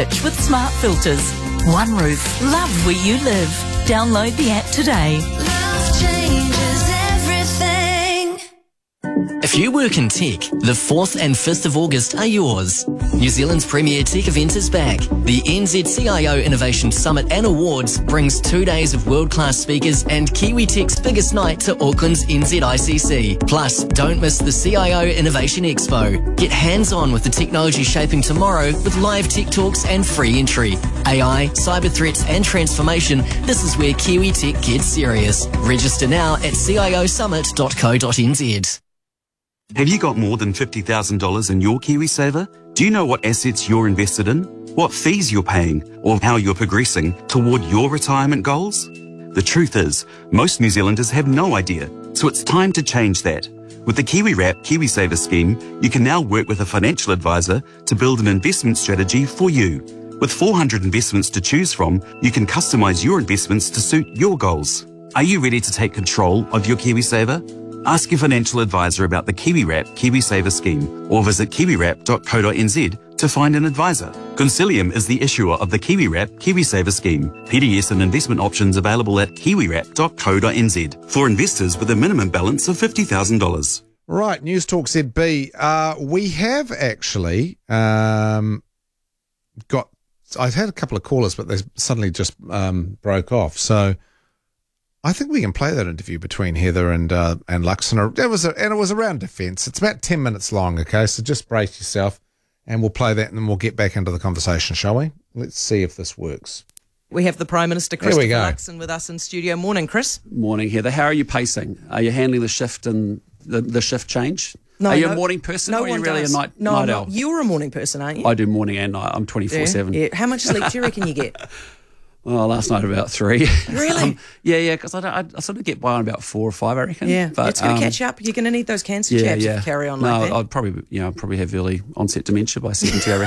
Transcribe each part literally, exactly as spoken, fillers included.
rich with smart filters. One Roof. Love where you live. Download the app today. Love changes everything. If you work in tech, the fourth and fifth of August are yours. New Zealand's premier tech event is back. The N Z C I O Innovation Summit and Awards brings two days of world-class speakers and Kiwi Tech's biggest night to Auckland's N Z I C C. Plus, don't miss the C I O Innovation Expo. Get hands-on with the technology shaping tomorrow with live tech talks and free entry. A I, cyber threats and transformation, this is where Kiwi Tech gets serious. Register now at c i o summit dot co dot n z. Have you got more than fifty thousand dollars in your KiwiSaver? Do you know what assets you're invested in, what fees you're paying, or how you're progressing toward your retirement goals? The truth is, most New Zealanders have no idea, so it's time to change that. With the KiwiWrap KiwiSaver scheme, you can now work with a financial advisor to build an investment strategy for you. With four hundred investments to choose from, you can customise your investments to suit your goals. Are you ready to take control of your KiwiSaver? Ask your financial advisor about the KiwiWrap KiwiSaver scheme or visit kiwiwrap dot co dot n z to find an advisor. Consilium is the issuer of the KiwiWrap KiwiSaver scheme. P D S and investment options available at kiwiwrap dot co dot n z for investors with a minimum balance of fifty thousand dollars. Right, News Talk Z B. Uh, we have actually um, got... I've had a couple of callers, but they suddenly just um, broke off. So I think we can play that interview between Heather and uh, and Lux, and it was a, and it was around defence. It's about ten minutes long, okay? So just brace yourself, and we'll play that, and then we'll get back into the conversation, shall we? Let's see if this works. We have the Prime Minister, Christopher Luxon, with us in studio. Morning, Chris. Morning, Heather. How are you pacing? Are you handling the shift and the, the shift change? No, are you no, a morning person no or are you one really does. a night, no, night I'm owl? not. You're a morning person, aren't you? I do morning and night. I'm twenty-four seven. Yeah. Yeah. How much sleep do you reckon you get? Well, last night about three. Really? um, yeah, yeah, because I, don't, I, I sort of get by on about four or five, I reckon. Yeah, but, it's going to um, catch up. You're going to need those cancer yeah, jabs yeah. if you carry on no, like that. I'd probably, you know, I'd probably have early onset dementia by seventy, I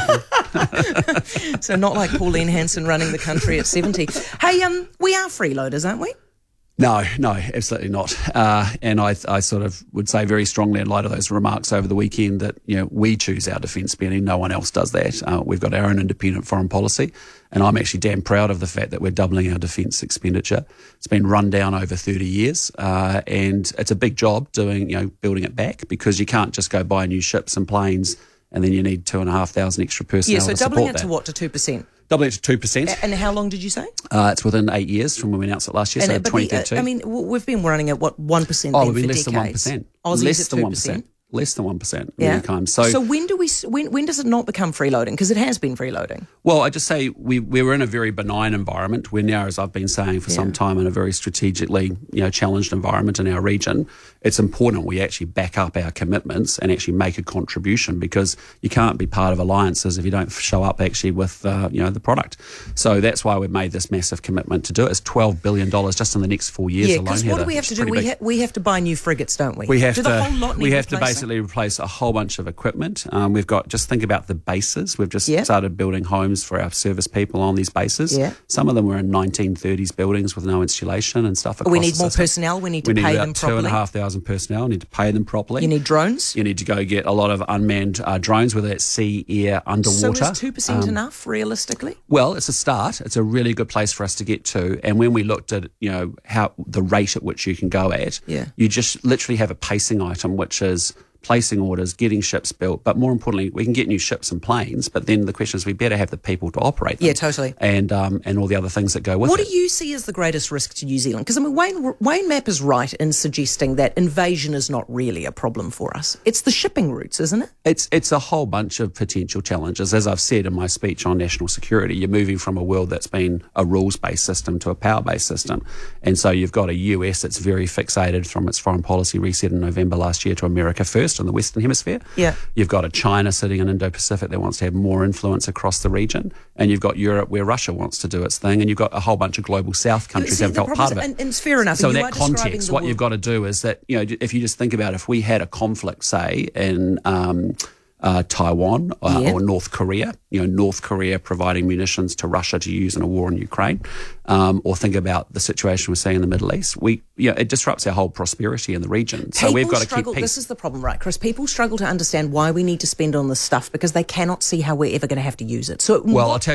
reckon. So not like Pauline Hanson running the country at seventy. Hey, um, we are freeloaders, aren't we? No, no, absolutely not. Uh, and I, I sort of would say very strongly in light of those remarks over the weekend that, you know, we choose our defence spending. No one else does that. Uh, we've got our own independent foreign policy. And I'm actually damn proud of the fact that we're doubling our defence expenditure. It's been run down over thirty years. Uh, and it's a big job doing, you know, building it back, because you can't just go buy new ships and planes and then you need two and a half thousand extra personnel Yeah, so to doubling support it that. to what, to two percent? Doubling it to two percent. And how long did you say? Uh, it's within eight years from when we announced it last year, And, so uh, but twenty the, thirty-two. uh, I mean, w- we've been running at, what, one percent Oh, then we've been for less decades. than one percent. Aussies Less at than two one percent. percent. Less than one percent Yeah. many times. So, so when do we? When when does it not become freeloading? Because it has been freeloading. well, I just say we we were in a very benign environment. We're now, as I've been saying for Yeah. some time, in a very strategically, you know, challenged environment in our region. It's important we actually back up our commitments and actually make a contribution, because you can't be part of alliances if you don't show up actually with uh, you know, the product. So that's why we've made this massive commitment to do it. It's twelve billion dollars just in the next four years Yeah, alone. because what Heather, do we have which to is do? pretty We, big. ha- we have to buy new frigates, don't we? We have do to. the whole lot need we have to replacing? basically replace a whole bunch of equipment. Um, we've got, just think about the bases. We've just Yeah. started building homes for our service people on these bases. Yeah. Some of them were in nineteen thirties buildings with no installation and stuff. We across need the more system. personnel. We need to We need pay about them two and a properly. half thousand personnel. Need to pay them properly. You need drones. You need to go get a lot of unmanned uh, drones, whether it's sea, air, underwater. So is two percent Um, enough, realistically? Well, it's a start. It's a really good place for us to get to. And when we looked at, you know, how the rate at which you can go at, Yeah. you just literally have a pacing item, which is placing orders, getting ships built. But more importantly, we can get new ships and planes. But then the question is, we better have the people to operate them. Yeah, totally. And um, and all the other things that go with What it. do you see as the greatest risk to New Zealand? Because I mean, Wayne Wayne Mapp is right in suggesting that invasion is not really a problem for us. It's the shipping routes, isn't it? It's it's a whole bunch of potential challenges. As I've said in my speech on national security, you're moving from a world that's been a rules-based system to a power-based system. And so you've got a U S that's very fixated from its foreign policy reset in November last year to America first in the Western Hemisphere. Yeah. You've got a China sitting in Indo-Pacific that wants to have more influence across the region. And you've got Europe where Russia wants to do its thing. And you've got a whole bunch of global South countries See, that have the felt problem part is- of it. And, and it's fair enough. So and in you that are describing context, the what world- you've got to do is that, you know, if you just think about if we had a conflict, say, in um, uh, Taiwan uh, Yeah. or North Korea, you know, North Korea providing munitions to Russia to use in a war in Ukraine, um, or think about the situation we're seeing in the Middle East, we, you know, it disrupts our whole prosperity in the region. So People we've got to struggle, keep peace. This is the problem, right, Chris? People struggle to understand why we need to spend on this stuff because they cannot see how we're ever going to have to use it. So Well, what I'll tell